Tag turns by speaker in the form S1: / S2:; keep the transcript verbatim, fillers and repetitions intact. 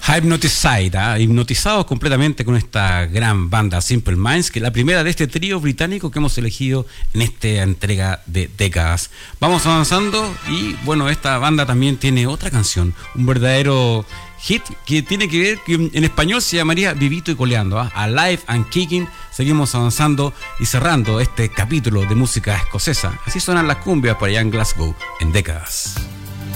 S1: Hypnotized, ¿eh? hipnotizados completamente con esta gran banda Simple Minds, que es la primera de este trío británico que hemos elegido en esta entrega de décadas. Vamos avanzando y bueno, esta banda también tiene otra canción, un verdadero hit que tiene que ver, que en español se llamaría Vivito y Coleando, ¿eh? Alive and Kicking. Seguimos avanzando y cerrando este capítulo de música escocesa. Así suenan las cumbias por allá en Glasgow en décadas.